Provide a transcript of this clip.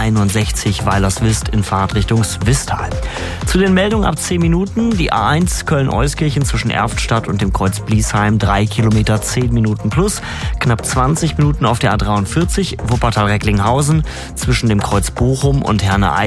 A61 Weilerswist in Fahrtrichtung Swistal. Zu den Meldungen ab 10 Minuten. Die A1 Köln-Euskirchen zwischen Erftstadt und dem Kreuz Bliesheim 3 Kilometer 10 Minuten plus. Knapp 20 Minuten auf der A43 Wuppertal-Recklinghausen zwischen dem Kreuz Bochum und Herne